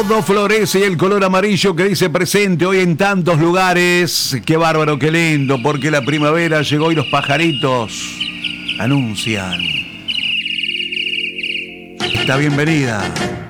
Todo florece y el color amarillo que dice presente hoy en tantos lugares. Qué bárbaro, qué lindo, porque la primavera llegó y los pajaritos anuncian esta bienvenida.